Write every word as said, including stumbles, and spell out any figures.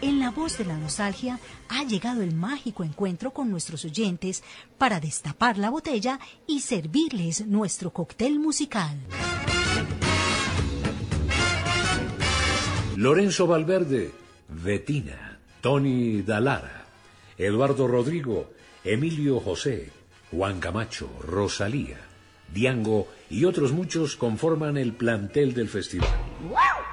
en la voz de la nostalgia ha llegado el mágico encuentro con nuestros oyentes para destapar la botella y servirles nuestro cóctel musical. Lorenzo Valverde, Betina, Tony Dalara, Eduardo Rodrigo, Emilio José, Juan Camacho, Rosalía, Diango y otros muchos conforman el plantel del festival.